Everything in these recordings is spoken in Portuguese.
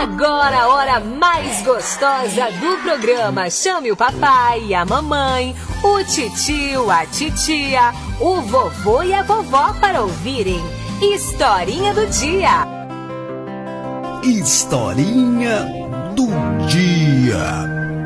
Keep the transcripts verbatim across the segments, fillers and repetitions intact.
Agora a hora mais gostosa do programa. Chame o papai e a mamãe, o titio, a titia, o vovô e a vovó para ouvirem Historinha do Dia. Historinha do Dia.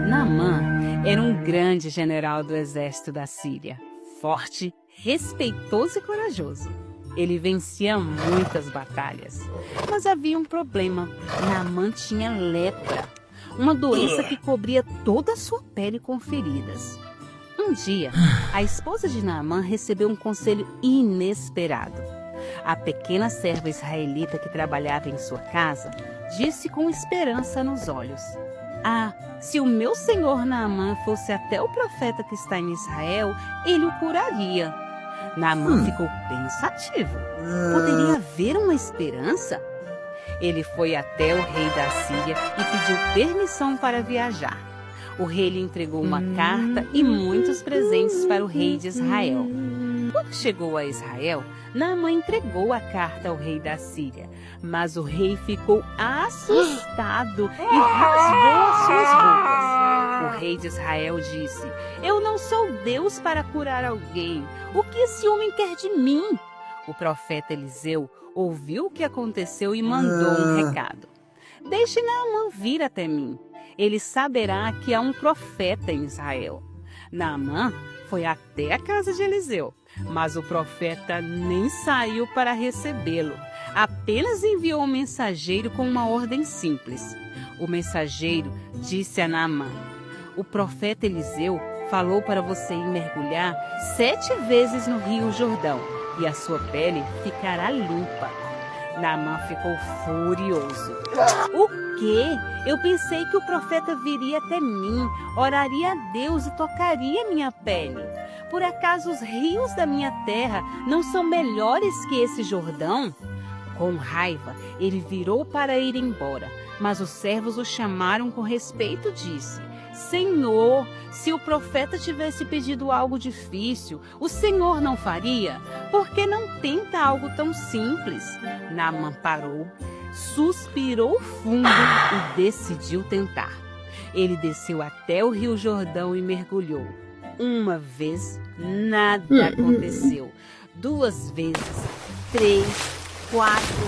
Naamã era um grande general do exército da Síria, forte, respeitoso e corajoso. Ele vencia muitas batalhas, mas havia um problema. Naamã tinha lepra, uma doença que cobria toda a sua pele com feridas. Um dia, a esposa de Naamã recebeu um conselho inesperado. A pequena serva israelita que trabalhava em sua casa disse com esperança nos olhos: "Ah, se o meu senhor Naamã fosse até o profeta que está em Israel, ele o curaria." Naamã hum. ficou pensativo. Poderia haver uma esperança? Ele foi até o rei da Síria e pediu permissão para viajar. O rei lhe entregou uma carta e muitos presentes para o rei de Israel. Quando chegou a Israel, Naamã entregou a carta ao rei da Síria, mas o rei ficou assustado e rasgou as suas roupas. O rei de Israel disse: "Eu não sou Deus para curar alguém. O que esse homem quer de mim?" O profeta Eliseu ouviu o que aconteceu e mandou um recado: "Deixe Naamã vir até mim. Ele saberá que há um profeta em Israel." Naamã foi até a casa de Eliseu, mas o profeta nem saiu para recebê-lo. Apenas enviou um mensageiro com uma ordem simples. O mensageiro disse a Naamã: "O profeta Eliseu falou para você ir mergulhar sete vezes no rio Jordão e a sua pele ficará limpa." Naamã ficou furioso. "O quê? Eu pensei que o profeta viria até mim, oraria a Deus e tocaria minha pele. Por acaso os rios da minha terra não são melhores que esse Jordão?" Com raiva, ele virou para ir embora, mas os servos o chamaram com respeito e disse: "Senhor, se o profeta tivesse pedido algo difícil, o Senhor não faria? Por que não tenta algo tão simples?" Naamã parou, suspirou fundo e decidiu tentar. Ele desceu até o rio Jordão e mergulhou. Uma vez, nada aconteceu. Duas vezes, três, quatro,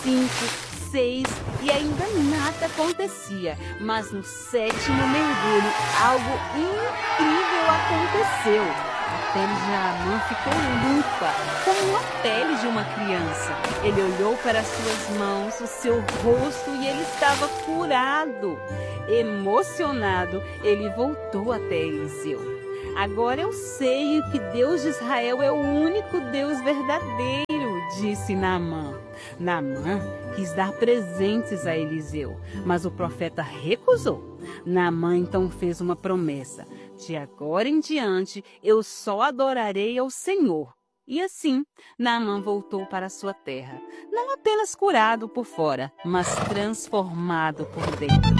cinco, seis e ainda nada acontecia. Mas no sétimo mergulho, algo incrível aconteceu. A pele de Naamã ficou limpa, como a pele de uma criança. Ele olhou para suas mãos, o seu rosto, e ele estava curado. Emocionado, ele voltou até Eliseu. "Agora eu sei que Deus de Israel é o único Deus verdadeiro", disse Naamã. Naamã quis dar presentes a Eliseu, mas o profeta recusou. Naamã então fez uma promessa: "De agora em diante eu só adorarei ao Senhor." E assim, Naamã voltou para sua terra, não apenas curado por fora, mas transformado por dentro.